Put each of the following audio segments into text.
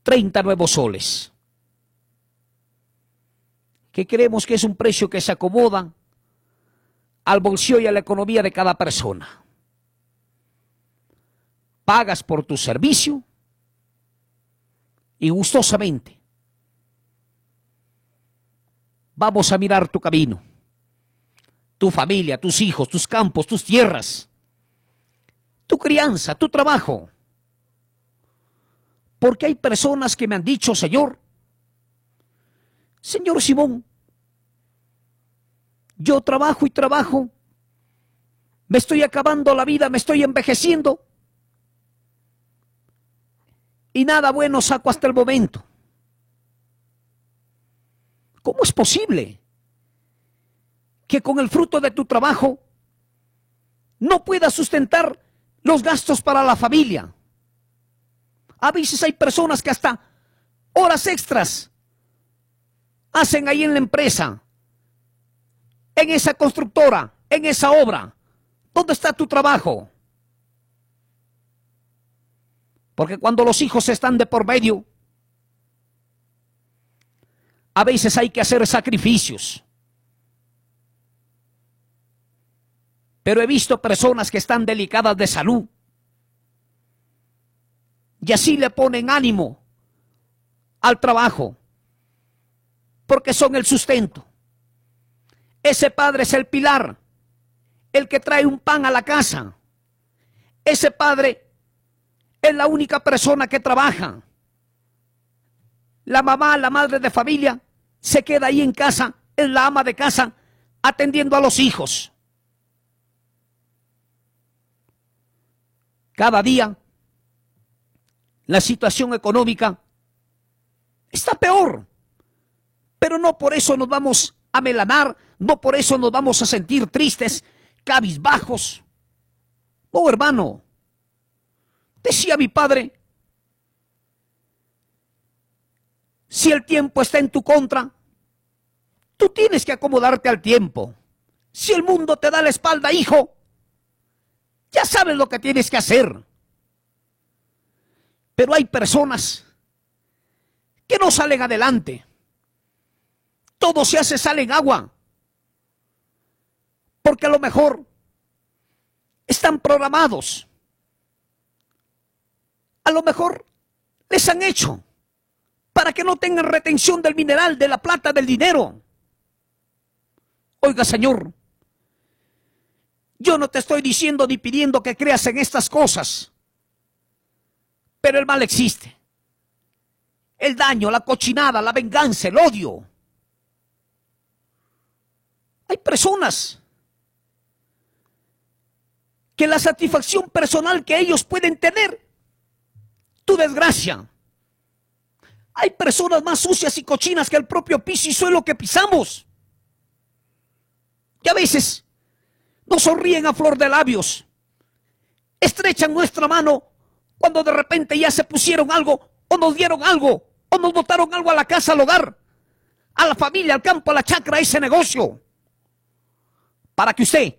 30 nuevos soles, que creemos que es un precio que se acomoda al bolsillo y a la economía de cada persona. Pagas por tu servicio y gustosamente vamos a mirar tu camino, tu familia, tus hijos, tus campos, tus tierras, tu crianza, tu trabajo. Porque hay personas que me han dicho, Señor Simón, yo trabajo y trabajo, me estoy acabando la vida, me estoy envejeciendo y nada bueno saco hasta el momento. ¿Cómo es posible que con el fruto de tu trabajo no puedas sustentar los gastos para la familia? A veces hay personas que hasta horas extras hacen ahí en la empresa, en esa constructora, en esa obra. ¿Dónde está tu trabajo? Porque cuando los hijos están de por medio, a veces hay que hacer sacrificios. Pero he visto personas que están delicadas de salud y así le ponen ánimo al trabajo, porque son el sustento. Ese padre es el pilar, el que trae un pan a la casa. Ese padre es la única persona que trabaja. La mamá, la madre de familia, se queda ahí en casa, es la ama de casa, atendiendo a los hijos. Cada día la situación económica está peor, pero no por eso nos vamos a melanar, no por eso nos vamos a sentir tristes, cabizbajos. No, hermano, decía mi padre, si el tiempo está en tu contra, tú tienes que acomodarte al tiempo. Si el mundo te da la espalda, hijo, ya sabes lo que tienes que hacer. Pero hay personas que no salen adelante. Todo se hace sal en agua. Porque a lo mejor están programados. A lo mejor les han hecho para que no tengan retención del mineral, de la plata, del dinero. Oiga, Señor, yo no te estoy diciendo ni pidiendo que creas en estas cosas, pero el mal existe. El daño, la cochinada, la venganza, el odio. Hay personas que la satisfacción personal que ellos pueden tener, tu desgracia. Hay personas más sucias y cochinas que el propio piso y suelo que pisamos. Y a veces nos sonríen a flor de labios, estrechan nuestra mano cuando de repente ya se pusieron algo, o nos dieron algo, o nos botaron algo a la casa, al hogar, a la familia, al campo, a la chacra, a ese negocio. Para que usted,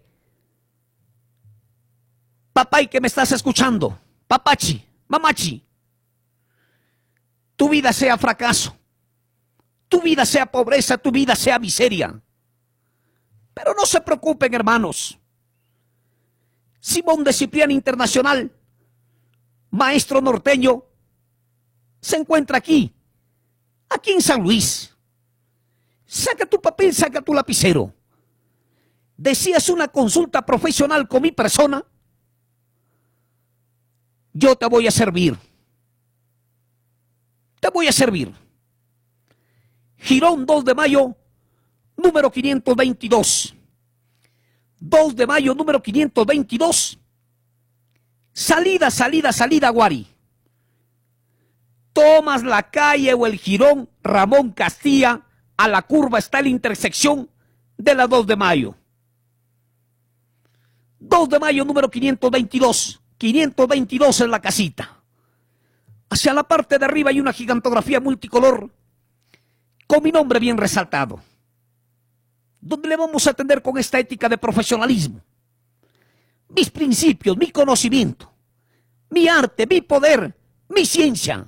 papá y que me estás escuchando, papachi, mamachi, tu vida sea fracaso, tu vida sea pobreza, tu vida sea miseria. Pero no se preocupen, hermanos. Simón de Cipriano Internacional, maestro norteño, se encuentra aquí en San Luis. Saca tu papel, saca tu lapicero. ¿Deseas una consulta profesional con mi persona? Yo te voy a servir. Te voy a servir. Girón 2 de mayo, número 522. 2 de mayo, número 522. Salida, Guari. Tomas la calle o el jirón Ramón Castilla, a la curva está la intersección de la 2 de mayo. 2 de mayo, número 522. 522 es la casita. Hacia la parte de arriba hay una gigantografía multicolor con mi nombre bien resaltado, donde le vamos a atender con esta ética de profesionalismo. Mis principios, mi conocimiento, mi arte, mi poder, mi ciencia,